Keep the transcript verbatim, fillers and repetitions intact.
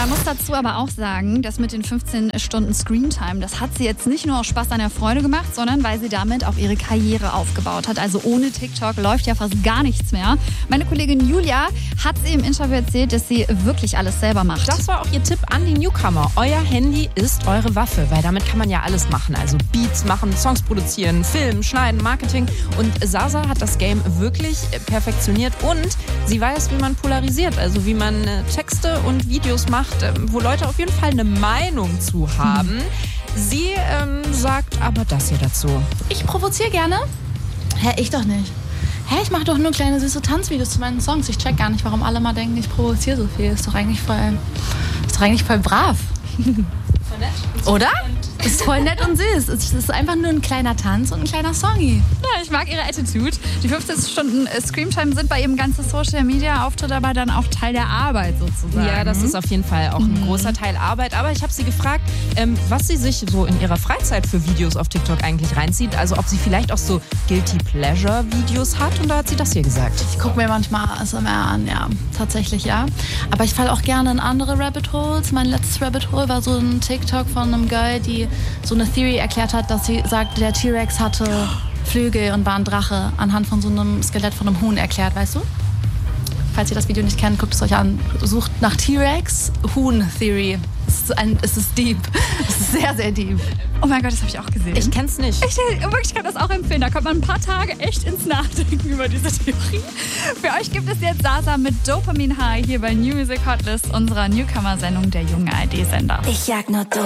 Man muss dazu aber auch sagen, dass mit den fünfzehn Stunden Screentime, das hat sie jetzt nicht nur aus Spaß an der Freude gemacht, sondern weil sie damit auch ihre Karriere aufgebaut hat. Also ohne TikTok läuft ja fast gar nichts mehr. Meine Kollegin Julia hat sie im Interview erzählt, dass sie wirklich alles selber macht. Das war auch ihr Tipp an die Newcomer. Euer Handy ist eure Waffe, weil damit kann man ja alles machen. Also Beats machen, Songs produzieren, filmen, schneiden, Marketing. Und Zaza hat das Game wirklich perfektioniert und sie weiß, wie man polarisiert, also wie man Texte und Videos macht, wo Leute auf jeden Fall eine Meinung zu haben. Sie ähm, sagt aber das hier dazu. Ich provoziere gerne. Hä, ich doch nicht. Hä, ich mache doch nur kleine süße Tanzvideos zu meinen Songs. Ich check gar nicht, warum alle mal denken, ich provoziere so viel. Ist doch eigentlich voll, ist doch eigentlich voll brav. Voll nett. Oder? Ist voll nett und süß. Es ist einfach nur ein kleiner Tanz und ein kleiner Songy. Ja, ich mag ihre Attitude. Die fünfzehn Stunden Screamtime sind bei ihrem ganzen Social-Media-Auftritt aber dann auch Teil der Arbeit sozusagen. Ja, das ist auf jeden Fall auch ein Mhm. großer Teil Arbeit. Aber ich habe sie gefragt, ähm, was sie sich so in ihrer Freizeit für Videos auf TikTok eigentlich reinzieht. Also ob sie vielleicht auch so Guilty-Pleasure-Videos hat. Und da hat sie das hier gesagt. Ich gucke mir manchmal A S M R an, ja. Tatsächlich, ja. Aber ich falle auch gerne in andere Rabbit Holes. Mein letztes Rabbit Hole war so ein TikTok von einem Girl, die so eine Theory erklärt hat, dass sie sagt, der T-Rex hatte Flügel und war ein Drache, anhand von so einem Skelett von einem Huhn erklärt, weißt du? Falls ihr das Video nicht kennt, guckt es euch an. Sucht nach T-Rex, Huhn-Theory. Es ist, ein, es ist deep. Es ist sehr, sehr deep. Oh mein Gott, das habe ich auch gesehen. Ich kenn's nicht. Ich, wirklich kann das auch empfehlen. Da kommt man ein paar Tage echt ins Nachdenken über diese Theorie. Für euch gibt es jetzt Zaza mit Dopamin High hier bei New Music Hotlist, unserer Newcomer-Sendung der jungen A R D-Sender. Ich jag nur